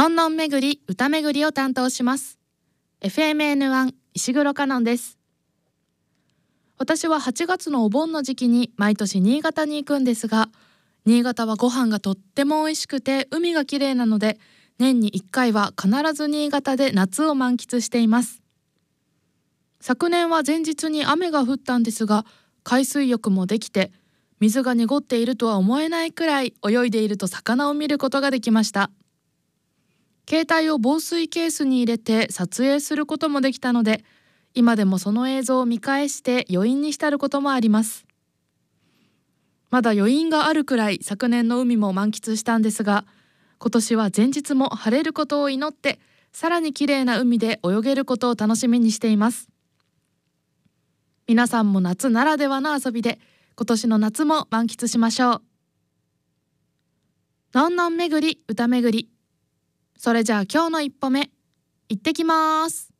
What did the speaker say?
のんのん巡り歌巡りを担当します。 FMN1 石黒かのんです。私は8月のお盆の時期に毎年新潟に行くんですが、新潟はご飯がとっても美味しくて海が綺麗なので、年に1回は必ず新潟で夏を満喫しています。昨年は前日に雨が降ったんですが、海水浴もできて、水が濁っているとは思えないくらい泳いでいると魚を見ることができました。携帯を防水ケースに入れて撮影することもできたので、今でもその映像を見返して余韻に浸ることもあります。まだ余韻があるくらい昨年の海も満喫したんですが、今年は前日も晴れることを祈って、さらに綺麗な海で泳げることを楽しみにしています。皆さんも夏ならではの遊びで今年の夏も満喫しましょう。のんのん巡り歌巡り。それじゃあ今日の一歩目、行ってきます。